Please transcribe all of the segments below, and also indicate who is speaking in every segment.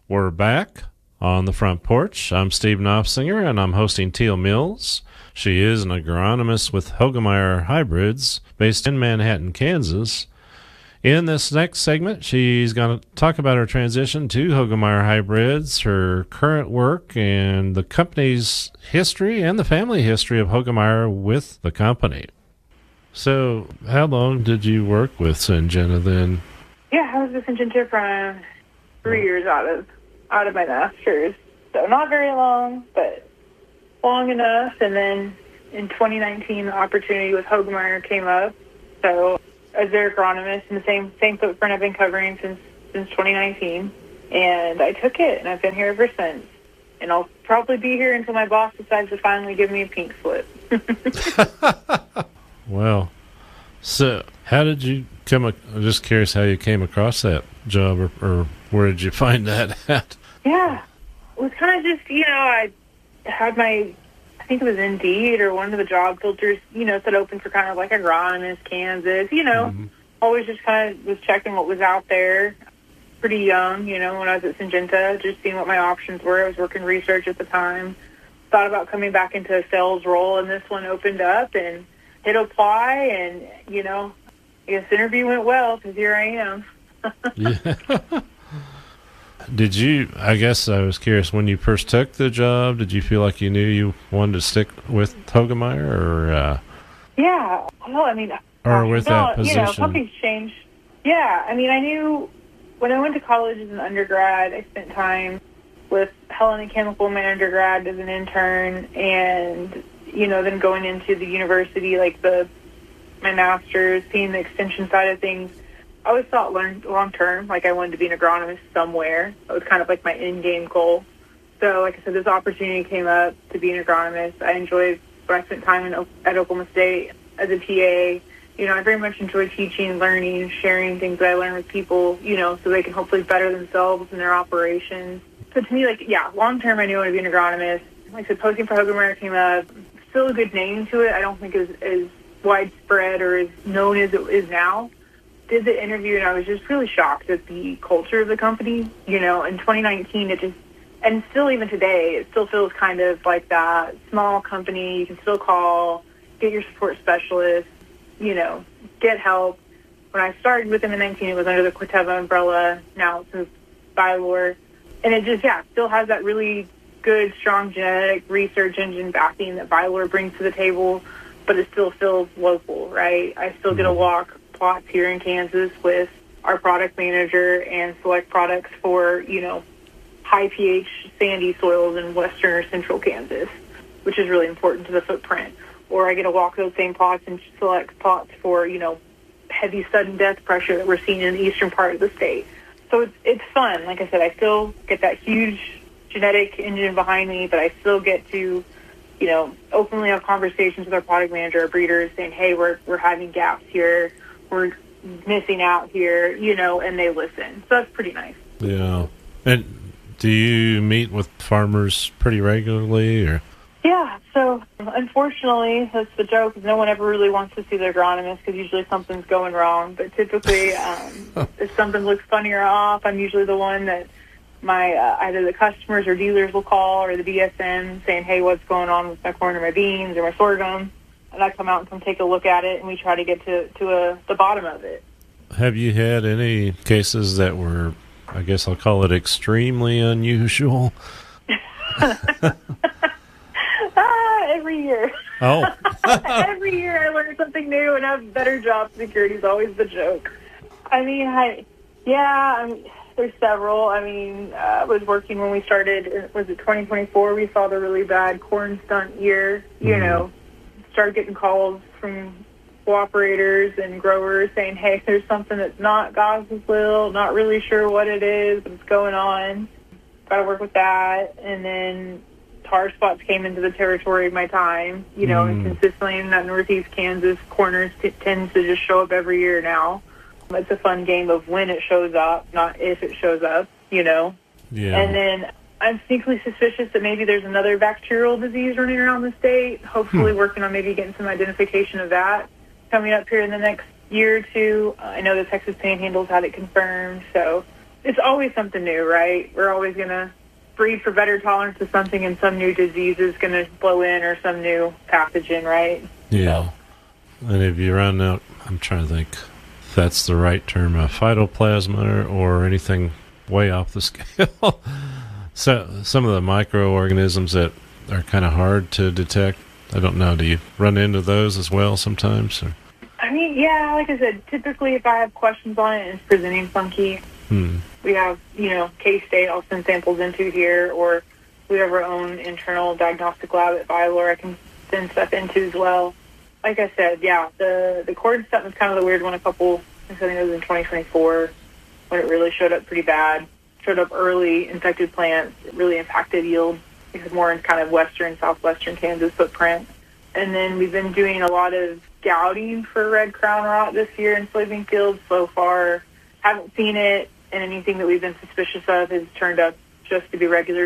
Speaker 1: We're back on the front porch. I'm Steve Knopfsinger, and I'm hosting Teal Mills. She is an agronomist with Hoegemeyer Hybrids, based in Manhattan, Kansas. In this next segment, she's going to talk about her transition to Hoegemeyer Hybrids, her current work, and the company's history and the family history of Hoegemeyer with the company. So, how long did you work with Syngenta then?
Speaker 2: Yeah, I was with Syngenta from 3 years out of my master's. So not very long, but long enough. And then in 2019, the opportunity with Hoegemeyer came up. So as their agronomist in the same footprint I've been covering since 2019. And I took it, and I've been here ever since. And I'll probably be here until my boss decides to finally give me a pink slip.
Speaker 1: Well, so how did you I'm just curious how you came across that job, or where did you find that at?
Speaker 2: Yeah, it was kind of just, I had I think it was Indeed or one of the job filters, said open for kind of like agronomist, Kansas, always just kind of was checking what was out there. Pretty young, when I was at Syngenta, just seeing what my options were. I was working research at the time. Thought about coming back into a sales role, and this one opened up, and hit apply, and, I guess the interview went well, because here I am.
Speaker 1: Yeah. I guess I was curious, when you first took the job, did you feel like you knew you wanted to stick with Hoegemeyer, or?
Speaker 2: Yeah, well,
Speaker 1: or with that position?
Speaker 2: Companies change. Yeah, I knew when I went to college as an undergrad, I spent time with Helena Chemical, my undergrad, as an intern, and, then going into the university, like my master's, seeing the extension side of things. I always thought long-term, like I wanted to be an agronomist somewhere. That was kind of like my end-game goal. So, like I said, this opportunity came up to be an agronomist. I enjoyed when I spent time at Oklahoma State as a TA. I very much enjoy teaching, learning, sharing things that I learn with people, so they can hopefully better themselves in their operations. So to me, long-term, I knew I wanted to be an agronomist. Like I said, posting for Hoegemeyer came up. Still a good name to it. I don't think it was as widespread or as known as it is now. Did the interview, and I was just really shocked at the culture of the company. In 2019, and still even today, it still feels kind of like that small company. You can still call, get your support specialist, get help. When I started with them in 19, it was under the Corteva umbrella. Now it's with Vylor. And it just, still has that really good, strong genetic research engine backing that Vylor brings to the table, but it still feels local, right? I still get to walk plots here in Kansas with our product manager and select products for, high pH sandy soils in western or central Kansas, which is really important to the footprint. Or I get to walk those same plots and select plots for, heavy sudden death pressure that we're seeing in the eastern part of the state. So it's fun. Like I said, I still get that huge genetic engine behind me, but I still get to, openly have conversations with our product manager, our breeders, saying, hey, we're having gaps here, we're missing out here, and they listen. So that's pretty nice.
Speaker 1: Yeah. And do you meet with farmers pretty regularly, or?
Speaker 2: Yeah, so unfortunately, that's the joke, is no one ever really wants to see their agronomist because usually something's going wrong. But typically, if something looks funny or off, I'm usually the one that my either the customers or dealers will call, or the DSM saying, hey, what's going on with my corn or my beans or my sorghum? And I come out and come take a look at it, and we try to get to the bottom of it.
Speaker 1: Have you had any cases that were, I guess I'll call it, extremely unusual?
Speaker 2: Every year.
Speaker 1: Oh.
Speaker 2: Every year I learn something new and have better job security is always the joke. There's several. I was working when we started, was it 2024? We saw the really bad corn stunt year. Started getting calls from cooperators and growers saying, hey, there's something that's not God's will, not really sure what it is, but it's going on. Got to work with that. And then tar spots came into the territory of my time, and consistently in that northeast Kansas corners tends to just show up every year now. It's a fun game of when it shows up, not if it shows up, Yeah. And then I'm sneakily suspicious that maybe there's another bacterial disease running around the state, hopefully working on maybe getting some identification of that coming up here in the next year or two. I know the Texas Panhandle's had it confirmed, so it's always something new, right? We're always going to breed for better tolerance to something, and some new disease is going to blow in, or some new pathogen, right?
Speaker 1: Yeah. And if you run out, I'm trying to think if that's the right term, phytoplasma or anything way off the scale. So some of the microorganisms that are kind of hard to detect, I don't know, do you run into those as well sometimes? Or?
Speaker 2: I mean, yeah, like I said, typically if I have questions on it and it's presenting funky, we have, K-State I'll send samples into here, or we have our own internal diagnostic lab at Vylor I can send stuff into as well. Like I said, yeah, the corn stuff was kind of the weird one I think it was in 2024 when it really showed up pretty bad. Showed up early, infected plants. It really impacted yield. It was more in kind of western, southwestern Kansas footprint. And then we've been doing a lot of scouting for red crown rot this year in soybean fields. So far, haven't seen it, and anything that we've been suspicious of has turned up just to be regular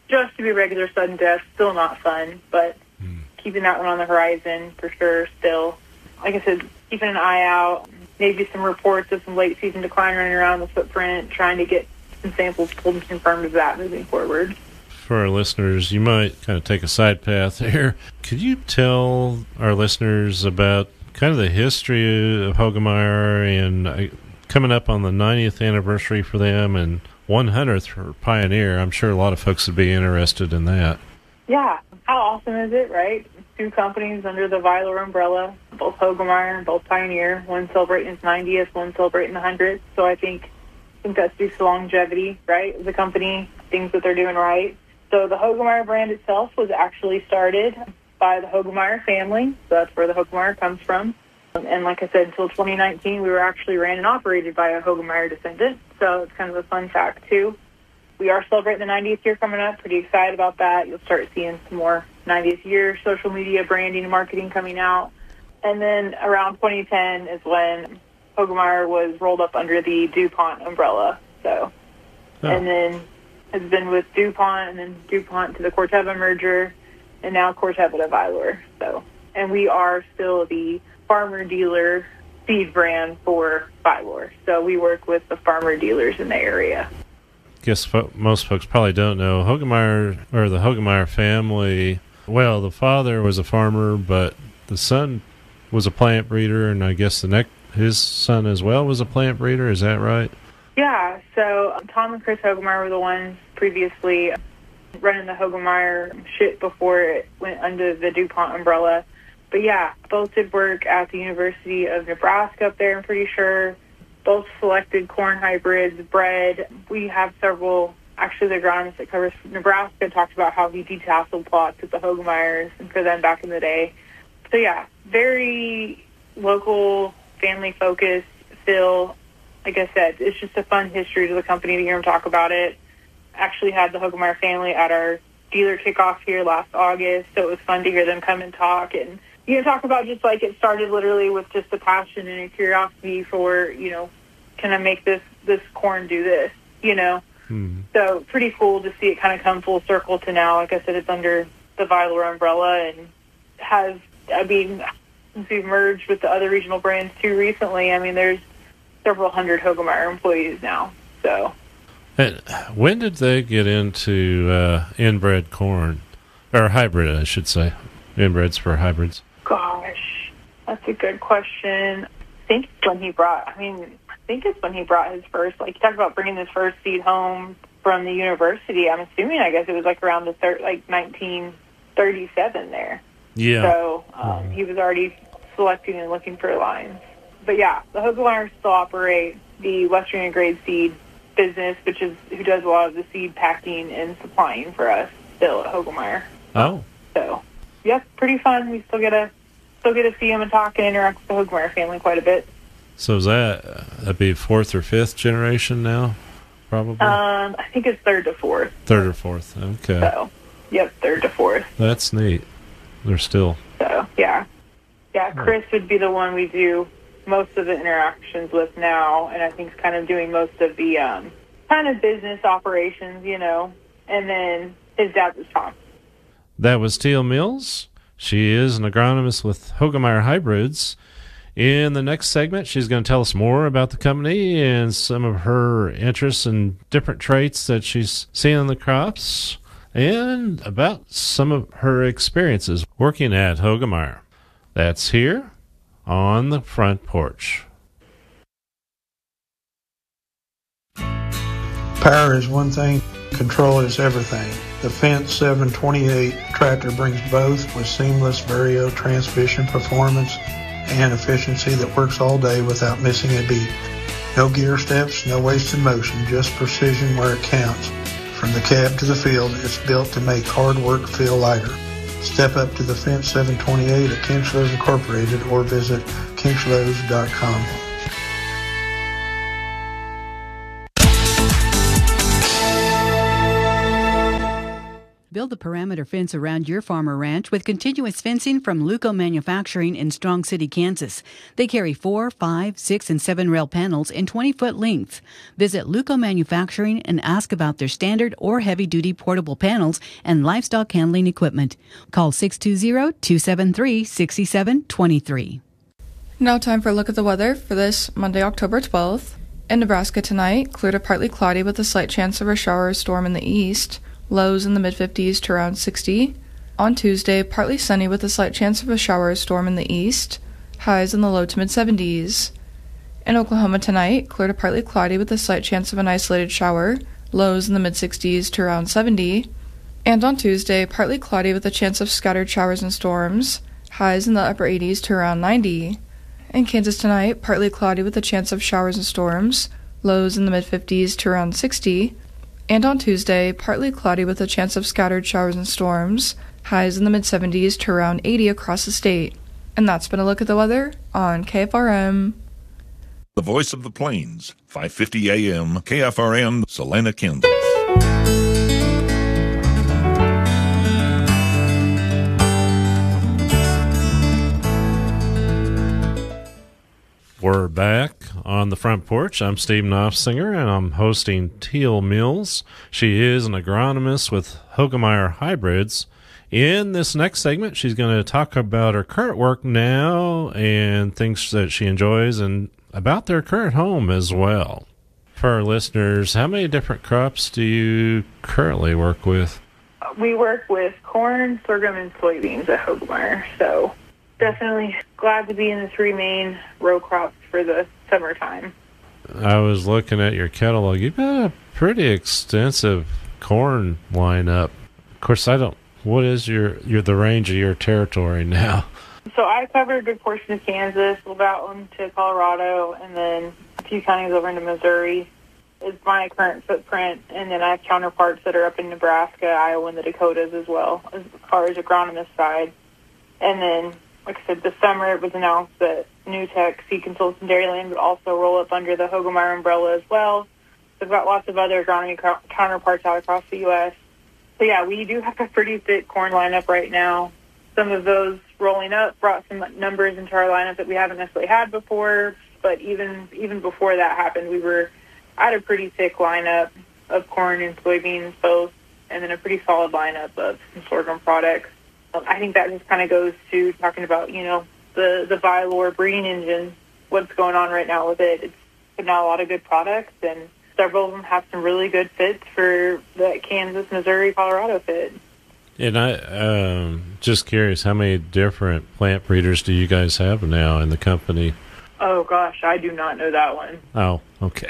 Speaker 2: sudden death. Still not fun, but keeping that one on the horizon for sure still. Like I said, keeping an eye out. Maybe some reports of some late season decline running around the footprint, trying to get some samples pulled and confirmed of that moving forward.
Speaker 1: For our listeners, you might kind of take a side path here. Could you tell our listeners about kind of the history of Hoegemeyer and coming up on the 90th anniversary for them and 100th for Pioneer? I'm sure a lot of folks would be interested in that.
Speaker 2: Yeah. How awesome is it, right? Two companies under the Vylor umbrella, both Hoegemeyer and both Pioneer, one celebrating its 90th, one celebrating the 100th. So I think that speaks to longevity, right, of the company, things that they're doing right. So the Hoegemeyer brand itself was actually started by the Hoegemeyer family. So that's where the Hoegemeyer comes from. And like I said, until 2019, we were actually ran and operated by a Hoegemeyer descendant. So it's kind of a fun fact, too. We are celebrating the 90th year coming up. Pretty excited about that. You'll start seeing some more 90th year social media branding and marketing coming out. And then around 2010 is when Hoegemeyer was rolled up under the DuPont umbrella. And then has been with DuPont, and then DuPont to the Corteva merger, and now Corteva to Vylor. And we are still the farmer dealer seed brand for Vylor. So we work with the farmer dealers in the area.
Speaker 1: Guess most folks probably don't know Hoegemeyer, or the Hoegemeyer family. Well, the father was a farmer, but the son was a plant breeder, and I guess his son as well was a plant breeder. Is that right?
Speaker 2: Yeah. So Tom and Chris Hoegemeyer were the ones previously running the Hoegemeyer ship before it went under the DuPont umbrella. But yeah, both did work at the University of Nebraska up there, I'm pretty sure. Both selected corn hybrids, bred. We have several, actually the agronomist that covers Nebraska talked about how he detasseled plots at the Hoegemeyers and for them back in the day. So yeah, very local, family-focused still. Like I said, it's just a fun history to the company to hear them talk about it. Actually had the Hoegemeyer family at our dealer kickoff here last August, so it was fun to hear them come and talk and talk about just like it started literally with just a passion and a curiosity for, can I make this corn do this, So pretty cool to see it kind of come full circle to now. Like I said, it's under the Vylor umbrella and since we've merged with the other regional brands too recently, there's several hundred Hoegemeyer employees now. So.
Speaker 1: And when did they get into inbred corn? Or hybrid, I should say. Inbreds for hybrids.
Speaker 2: Gosh, that's a good question. I think it's when he brought his first, he talked about bringing his first seed home from the university. I'm assuming, I guess it was around 1937 there. Yeah. So he was already selecting and looking for lines. But yeah, the Hoegemeyers still operate the Western Integrated Seed business, who does a lot of the seed packing and supplying for us still at Hoegemeyer.
Speaker 1: Oh.
Speaker 2: So, yep, pretty fun. We still get to see him and talk and interact with the Hoegemeyer family quite a bit.
Speaker 1: So is that'd be fourth or fifth generation now, probably?
Speaker 2: I think it's third to fourth.
Speaker 1: Third or fourth, okay.
Speaker 2: So, yep, third to fourth.
Speaker 1: That's neat. They're still.
Speaker 2: So, yeah. Yeah, Chris would be the one we do most of the interactions with now, and I think is kind of doing most of the kind of business operations, and then his dad was Tom.
Speaker 1: That was Teal Mills. She is an agronomist with Hoegemeyer Hybrids In the next segment, she's going to tell us more about the company and some of her interests and different traits that she's seen in the crops, and about some of her experiences working at Hoegemeyer. That's here on the front porch.
Speaker 3: Power is one thing, control is everything. The Fendt 728 tractor brings both with seamless Vario transmission performance and efficiency that works all day without missing a beat. No gear steps, no wasted motion, just precision where it counts. From the cab to the field, it's built to make hard work feel lighter. Step up to the Fendt 728 at Kinchlows Incorporated or visit kinchlows.com.
Speaker 4: Build a perimeter fence around your farm or ranch with continuous fencing from Luco Manufacturing in Strong City, Kansas. They carry 4, 5, 6, and 7 rail panels in 20-foot length. Visit Luco Manufacturing and ask about their standard or heavy-duty portable panels and livestock handling equipment. Call 620-273-6723.
Speaker 5: Now time for a look at the weather for this Monday, October 12th. In Nebraska tonight, clear to partly cloudy with a slight chance of a shower or storm in the east. Lows in the mid-50s to around 60. On Tuesday, partly sunny with a slight chance of a shower or storm in the east. Highs in the low to mid-70s. In Oklahoma tonight, clear to partly cloudy with a slight chance of an isolated shower. Lows in the mid-60s to around 70. And on Tuesday, partly cloudy with a chance of scattered showers and storms. Highs in the upper 80s to around 90. In Kansas tonight, partly cloudy with a chance of showers and storms. Lows in the mid-50s to around 60. And on Tuesday, partly cloudy with a chance of scattered showers and storms, highs in the mid-70s to around 80 across the state. And that's been a look at the weather on KFRM.
Speaker 6: The Voice of the Plains, 550 AM, KFRM, Salina, Kansas.
Speaker 1: We're back on the front porch. I'm Steve Knopfsinger, and I'm hosting Teal Mills. She is an agronomist with Hoegemeyer Hybrids. In this next segment, she's going to talk about her current work now and things that she enjoys and about their current home as well. For our listeners, how many different crops do you currently work with?
Speaker 2: We work with corn, sorghum, and soybeans at Hoegemeyer, so definitely glad to be in the 3 main row crops for the summertime.
Speaker 1: I was looking at your catalog. You've got a pretty extensive corn lineup. Of course, what is the range of your territory now?
Speaker 2: So I cover a good portion of Kansas, about into Colorado, and then a few counties over into Missouri is my current footprint. And then I have counterparts that are up in Nebraska, Iowa, and the Dakotas as well, as far as agronomist side. And then, like I said, this summer it was announced that NewTek Seed Consultants and Dairyland would also roll up under the Hoegemeyer umbrella as well. So we've got lots of other agronomy counterparts out across the U.S. So yeah, we do have a pretty thick corn lineup right now. Some of those rolling up brought some numbers into our lineup that we haven't necessarily had before, but even before that happened, we were at a pretty thick lineup of corn and soybeans both, and then a pretty solid lineup of some sorghum products. I think that just kind of goes to talking about, the Vylor breeding engine, what's going on right now with it. It's putting out a lot of good products, and several of them have some really good fits for the Kansas, Missouri, Colorado fit.
Speaker 1: And I just curious, how many different plant breeders do you guys have now in the company?
Speaker 2: Oh gosh, I do not know that one.
Speaker 1: Oh, okay.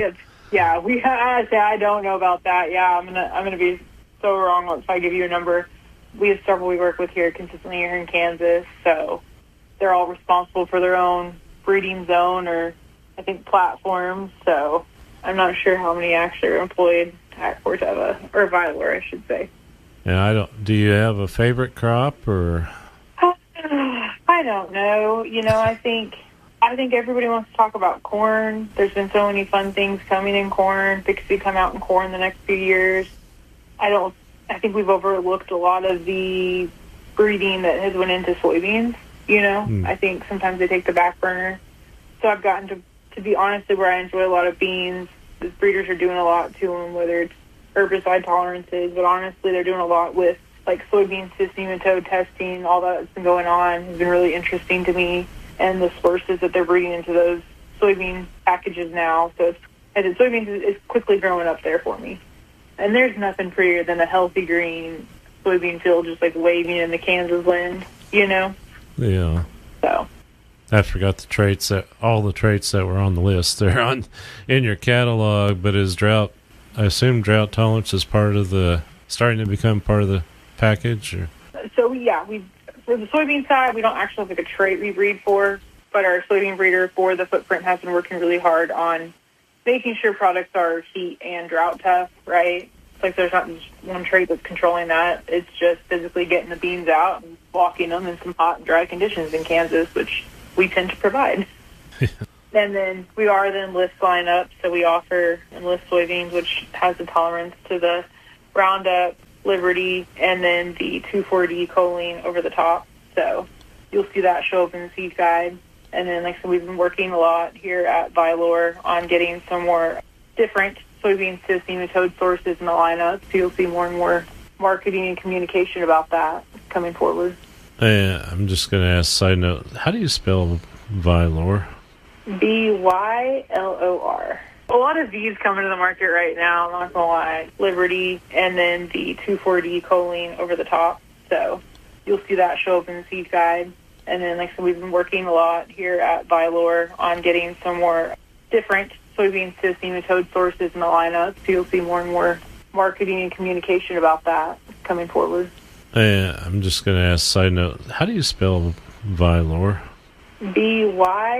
Speaker 2: I don't know about that. Yeah, I'm gonna be so wrong if I give you a number. We have several we work with here consistently here in Kansas, so they're all responsible for their own breeding zone or I think platforms. So I'm not sure how many actually are employed at Corteva or Vylor, I should say.
Speaker 1: And do you have a favorite crop or?
Speaker 2: I don't know. I think everybody wants to talk about corn. There's been so many fun things coming in corn. Fixie come out in corn the next few years. I think we've overlooked a lot of the breeding that has went into soybeans. I think sometimes they take the back burner. So I've gotten to be honestly where I enjoy a lot of beans. The breeders are doing a lot to them, whether it's herbicide tolerances, but honestly they're doing a lot with like soybean cyst nematode testing. All that's been going on has been really interesting to me. and the sources that they're breeding into those soybean packages now. So soybeans is quickly growing up there for me. And there's nothing prettier than a healthy green soybean field just like waving in the Kansas wind, you know?
Speaker 1: Yeah.
Speaker 2: So
Speaker 1: I forgot all the traits that were on the list. They're in your catalog, but I assume drought tolerance is starting to become part of the package? Or?
Speaker 2: So, yeah, for the soybean side, we don't actually have like a trait we breed for, but our soybean breeder for the footprint has been working really hard on making sure products are heat and drought tough, right? It's like there's not just one trait that's controlling that. It's just physically getting the beans out and walking them in some hot and dry conditions in Kansas, which we tend to provide. And then we are the Enlist lineup, so we offer Enlist soybeans, which has a tolerance to the Roundup, Liberty, and then the 2,4-D choline over the top. So you'll see that show up in the seed guide. And then, like I said, we've been working a lot here at Vylor on getting some more different soybean cyst nematode sources in the lineup. So you'll see more and more marketing and communication about that coming forward.
Speaker 1: I'm just going to ask, side note, how do you spell Vylor?
Speaker 2: Bylor. A lot of V's coming to the market right now, I'm not going to lie. Liberty, and then the 2,4-D choline over the top. So you'll see that show up in the seed guide. And then, like I said, we've been working a lot here at Vylor on getting some more different soybean cyst nematode sources in the lineup. So you'll see more and more marketing and communication about that coming forward.
Speaker 1: I'm just going to ask, side note, how do you spell Vylor?
Speaker 2: Bylor.